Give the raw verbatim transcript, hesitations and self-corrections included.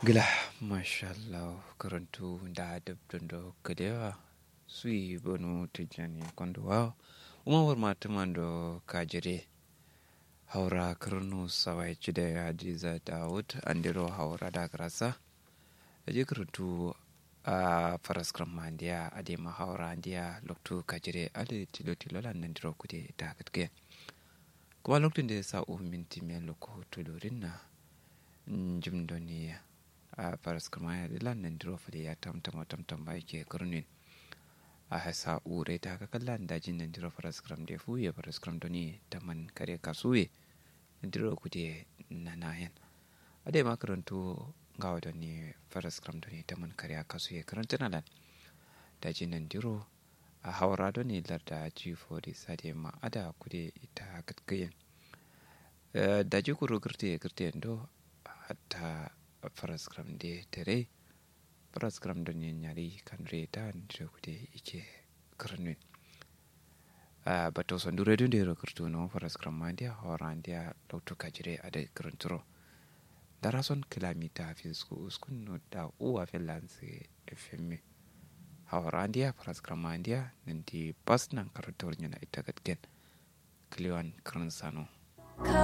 Gila, mashallah, karantu da dabdondo kadewa sui bonu tijani kondowa umawar matumando kajire haura karnu sawai chide hadiza daud andiro haura da grasa aje karantu a faraskram mandiya adema haura andiya loktu kajire ade tilo tilo lan nandiro kude da katke kuma lokacin da ya sa minti mai loko tulorin na jimdoni a faras kama ya dilan nan diro fade ya tamtama tamtama yake kurnin a hasa ure ta ka kallan dajin nan diro faras kram da fu ya faras kram doni taman kare kasuwe nan diro kude nanayen ade ma karanto gawa doni faras kram doni taman kare kasuwe karanta nalan dajin nan diro a haura doni larda G forty sade ma ada kude ita katkayen daji kuro girte girte ndo hatta faraskram de tere faraskram don yin yari kan reta da kude ike karnin a bato son dure dun de rokurtu no faraskram ma dia horan dia lautu kajire ade karanturo darason kilomita fisku uskun no da uwa felanse fm horan dia faraskram ma dia nanti pas nan karantor nyana ita gatgen kliwan karnsano